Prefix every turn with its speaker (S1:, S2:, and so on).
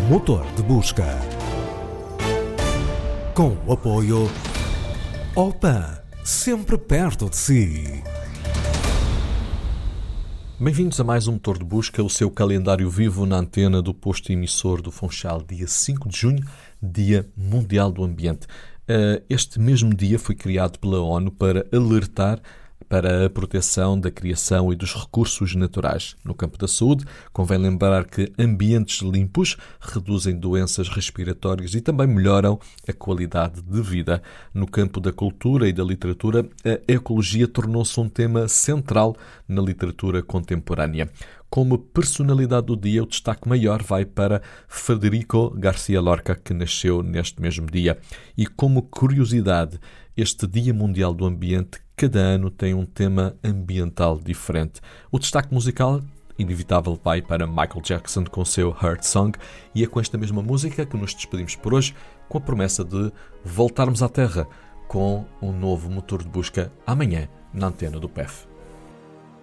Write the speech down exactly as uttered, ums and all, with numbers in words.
S1: Motor de busca. Com o apoio Opan, sempre perto de si.
S2: Bem-vindos a mais um Motor de Busca, o seu calendário vivo na antena do posto emissor do Funchal, dia cinco de junho, Dia Mundial do Ambiente. Este mesmo dia foi criado pela ONU para alertar para a proteção da criação e dos recursos naturais. No campo da saúde, convém lembrar que ambientes limpos reduzem doenças respiratórias e também melhoram a qualidade de vida. No campo da cultura e da literatura, a ecologia tornou-se um tema central na literatura contemporânea. Como personalidade do dia, o destaque maior vai para Federico García Lorca, que nasceu neste mesmo dia. E como curiosidade, este Dia Mundial do Ambiente cada ano tem um tema ambiental diferente. O destaque musical inevitável vai para Michael Jackson com o seu Heart Song, e é com esta mesma música que nos despedimos por hoje, com a promessa de voltarmos à Terra com um novo motor de busca amanhã na antena do P E F.